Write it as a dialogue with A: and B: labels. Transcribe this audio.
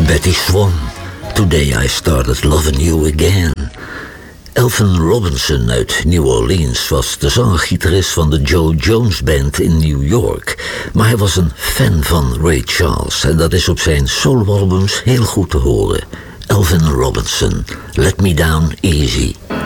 A: Betty Swan, Today I Started Loving You Again. Elvin Robinson uit New Orleans was de zanger-gitarist van de Joe Jones Band in New York. Maar hij was een fan van Ray Charles en dat is op zijn soloalbums heel goed te horen. Elvin Robinson, Let Me Down Easy.